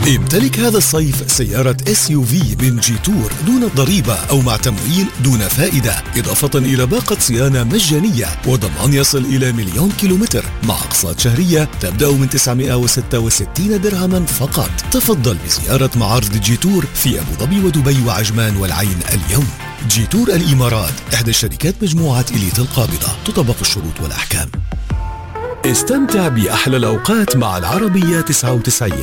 امتلك هذا الصيف سيارة SUV من جيتور دون ضريبة أو مع تمويل دون فائدة، إضافة إلى باقة صيانة مجانية وضمان يصل إلى 1,000,000 كيلومتر مع أقساط شهرية تبدأ من 966 درهما فقط. تفضل بزيارة معارض جيتور في أبو ظبي ودبي وعجمان والعين اليوم. جيتور الإمارات إحدى شركات مجموعة إليت القابضة، تطبق الشروط والأحكام. استمتع بأحلى الأوقات مع العربية 99.